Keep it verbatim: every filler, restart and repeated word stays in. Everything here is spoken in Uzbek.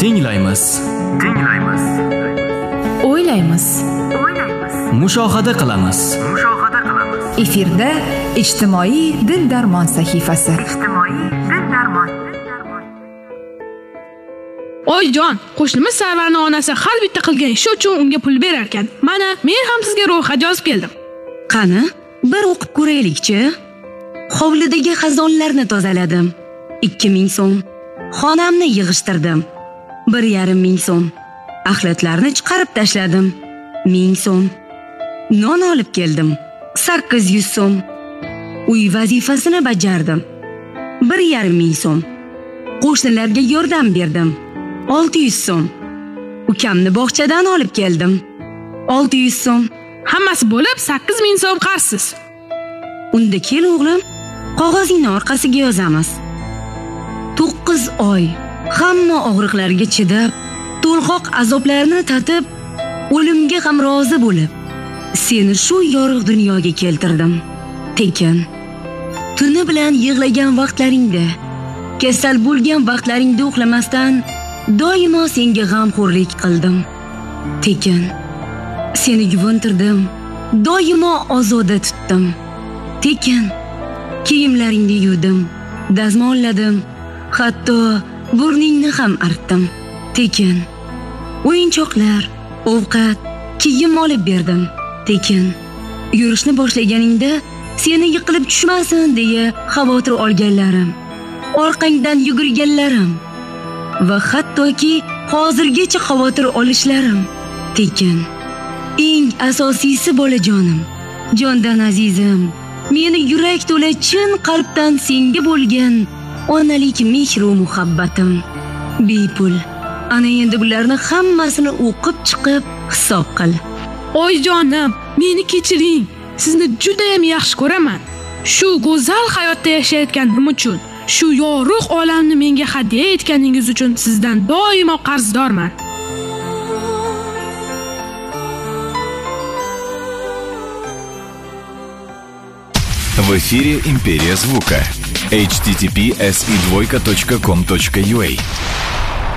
Tinglaymiz. Tinglaymiz. O'ylaymiz. O'ylaymiz. Mushohada qilamiz. Mushohada qilamiz. Efirda ijtimoiy dil darmon sahifasi. Ijtimoiy dil darmon. Oyjon, qo'shnimiz Sarvarning onasi har bitta qilgan ishi uchun unga pul berar ekan. Mana, men ham sizga ro'yxat yozib keldim. Qani, bir o'qib ko'raylik-chi. Hovlidagi xazonlarni tozaladim. ikki ming so'm. Xonamni yig'ishtirdim. bir yarim ming so'm. Axlatlarni chiqarib tashladim. ming so'm. Non olib keldim. sakkiz yuz so'm. Uy vazifasini bajardim. bir yarim ming so'm. Qo'shnilarga yordam berdim. olti yuz so'm. Ukamni bog'chadan olib keldim. olti yuz so'm. Hammasi bo'lib sakkiz ming so'm qarsiz. Unda kel o'g'lim, qog'ozingni orqasiga yozamiz. to'qqiz oy hamma og'riqlarga chidab, to'lg'oq azoblarni tatib, o'limga ham rozi bo'lib, seni shu yorug' dunyoga keltirdim. Tekin tuni bilan yig'lagan vaqtlaringda, kasal bo'lgan vaqtlaringda uxlamasdan doimo senga g'amxo'rlik qildim. Tekin seni yuvintirdim, doimo ozoda tutdim. Tekin kiyimlaringni yuvdim, dazmolladim, hatto burningni ham artdim. Tekin o'yinchoqlar, ovqat, kiyim olib berdim. Tekin yurishni boshlaganingda seni yiqilib tushmasin deya xavotir olganlarim, orqangdan yugurganlarim va hattoki hozirgacha xavotir olishlarim. Tekin eng asosiysi bolajonim, jondan azizim, meni yurak to'la chin qalbdan senga bo'lgan onalik mehru muhabbatim. Bepul. Ana endi bularni hammasini o'qib chiqib hisob qil. Oyjonim, meni kechiring. Sizni juda ham yaxshi ko'raman. Shu go'zal hayotda yashayotganim uchun, shu yorug' olamni menga hadya etganingiz uchun sizdan doimo qarzdorman. В эфире Империя звука. эйч ти ти пи эс и двойка точка ком точка ю а